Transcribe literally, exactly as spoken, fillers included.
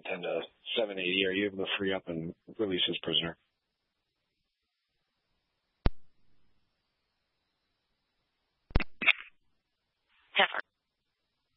ten to seven, eight year, are you able to free up and release this prisoner? Never.